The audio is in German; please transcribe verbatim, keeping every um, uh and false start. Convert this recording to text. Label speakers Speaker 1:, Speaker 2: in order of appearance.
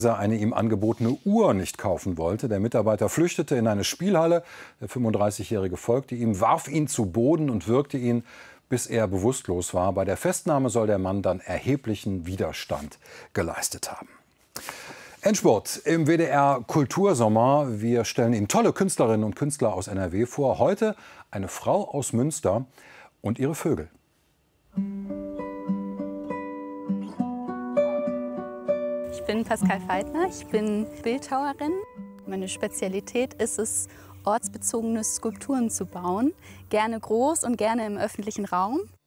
Speaker 1: eine ihm angebotene Uhr nicht kaufen wollte. Der Mitarbeiter flüchtete in eine Spielhalle. Der fünfunddreißigjährige folgte ihm, warf ihn zu Boden und würgte ihn, bis er bewusstlos war. Bei der Festnahme soll der Mann dann erheblichen Widerstand geleistet haben. Endspurt im W D R Kultursommer. Wir stellen Ihnen tolle Künstlerinnen und Künstler aus N R W vor. Heute eine Frau aus Münster und ihre Vögel.
Speaker 2: Ich bin Pascal Feitner, ich bin Bildhauerin. Meine Spezialität ist es, ortsbezogene Skulpturen zu bauen. Gerne groß und gerne im öffentlichen Raum.